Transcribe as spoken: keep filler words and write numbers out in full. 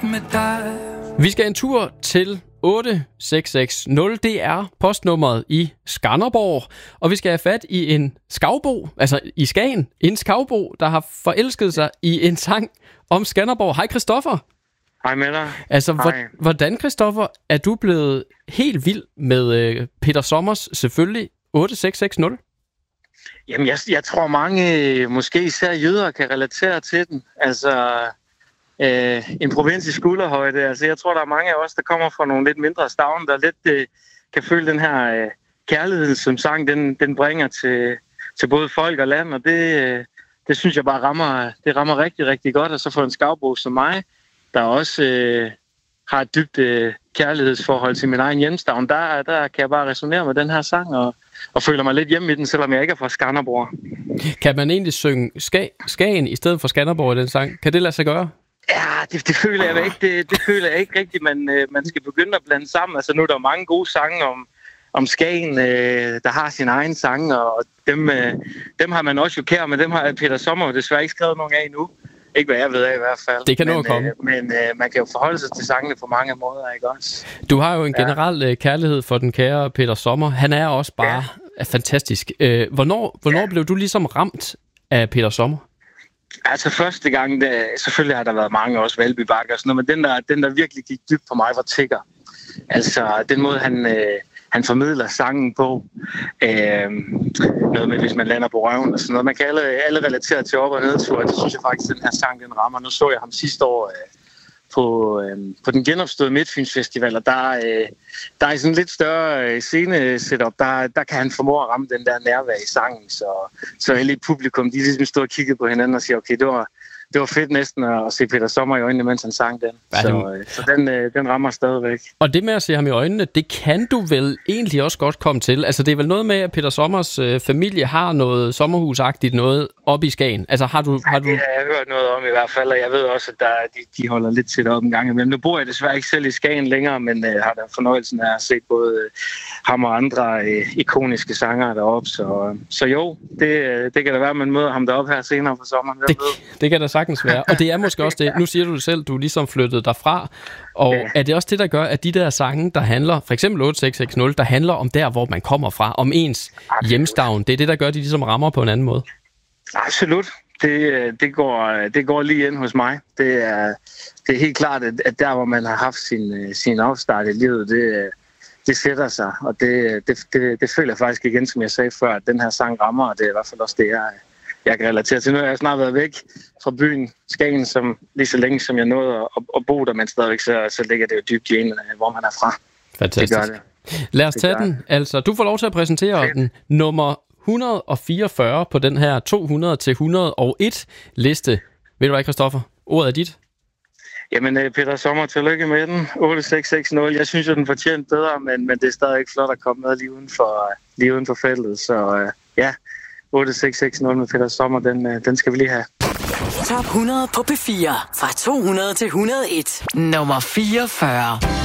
med dig. Vi skal en tur til otte seks seks nul. Det er postnummeret i Skanderborg. Og vi skal have fat i en skavbo, altså i Skagen. En skavbo, der har forelsket sig i en sang om Skanderborg. Hej Christoffer. Hej med dig. Altså, Hej. hvordan, Christoffer, er du blevet helt vild med øh, Peter Sommers, selvfølgelig, otte seks seks nul? Jamen, jeg, jeg tror mange, måske især jøder, kan relatere til den. Altså, øh, en provins i skulderhøjde. Altså, jeg tror, der er mange af os, der kommer fra nogle lidt mindre stavne, der lidt øh, kan føle den her øh, kærlighed, som sang, den, den bringer til, til både folk og land. Og det, øh, det synes jeg bare rammer, det rammer rigtig, rigtig godt. Og så for en skavbo som mig, der også øh, har et dybt øh, kærlighedsforhold til min egen hjemstavn, der, der kan jeg bare resonere med den her sang, og, og føler mig lidt hjemme i den, selvom jeg ikke er fra Skanderborg. Kan man egentlig synge Ska- Skagen i stedet for Skanderborg i den sang? Kan det lade sig gøre? Ja, det, det føler jeg ikke. Det, det føler jeg ikke rigtigt, man, øh, man skal begynde at blande sammen. Altså nu er der mange gode sange om, om Skagen, øh, der har sin egen sang, og dem, øh, dem har man også jo kær, men dem har Peter Sommer desværre ikke skrevet nogen af endnu. Ikke hvad jeg ved af i hvert fald. Det kan men, nå at komme. Øh, men øh, man kan jo forholde sig til sangene på mange måder, ikke også? Du har jo en generel ja. kærlighed for den kære Peter Sommer. Han er også bare ja. fantastisk. Øh, hvornår hvornår ja. blev du ligesom ramt af Peter Sommer? Altså første gang, det, selvfølgelig har der været mange også Valby Bakke og sådan noget, men den der, den der virkelig gik dybt på mig var Tigger. Altså den måde, han, øh, han formidler sangen på. Øh, noget med, hvis man lander på røven og sådan noget. Man kan alle, alle relatere til op- og nedtur. Det synes jeg faktisk, den her sang, den rammer. Nu så jeg ham sidste år øh, på, øh, på den genopståede Midtfyns Festival, og der, øh, der er sådan en lidt større øh, scene-setup. Der, der kan han formå at ramme den der nærvær i sangen. Så, så hele publikum, de ligesom stod og kiggede på hinanden og siger, okay, det var... Det var fedt næsten at se Peter Sommer i øjnene, mens han sang den. Ja, så så den, den rammer stadigvæk. Og det med at se ham i øjnene, det kan du vel egentlig også godt komme til. Altså det er vel noget med, at Peter Sommers øh, familie har noget sommerhusagtigt noget oppe i Skagen. Altså har du... Har du... Ja, det har jeg hørt noget om i hvert fald, og jeg ved også, at der, de, de holder lidt til det op en gang imellem. Nu bor jeg desværre ikke selv i Skagen længere, men øh, har da fornøjelsen af at se både øh, ham og andre øh, ikoniske sangere deroppe. Så, øh, så jo, det, øh, det kan da være, at man møder ham deroppe her senere for sommeren. Det, det kan da sagtens være. Og det er måske også det. Nu siger du det selv, du er ligesom flyttet derfra. Og ja. er det også det, der gør, at de der sange, der handler, for eksempel otte seks seks nul, der handler om der, hvor man kommer fra, om ens Absolut. hjemstavn, det er det, der gør, at de ligesom rammer på en anden måde? Absolut. Det, det, går, det går lige ind hos mig. Det er, det er helt klart, at der, hvor man har haft sin, sin afstart i livet, det, det sætter sig. Og det, det, det, det føler jeg faktisk igen, som jeg sagde før, at den her sang rammer, og det er i hvert fald også det, jeg jeg kan relatere til. Nu har jeg snart været væk fra byen Skagen, som lige så længe som jeg nåede at, at bo der, men stadigvæk så, så ligger det jo dybt i en, hvor man er fra. Fantastisk. Det det. Lad os tage den. Altså, du får lov til at præsentere Fedt. den nummer et hundrede og fireogfyrre på den her to hundrede til et hundrede og en liste. Ved du hvad, Christoffer? Ordet er dit. Jamen, Peter Sommer, tillykke med den. otte seks seks nul. Jeg synes jo, den fortjente bedre, men, men det er stadig flot at komme med lige uden for, lige uden for feltet. Så uh, ja, otte seks seks nul med Peter Sommer, den, den skal vi lige have. Top hundrede på P fire fra to hundrede til et hundrede og en. Nummer fireogfyrre.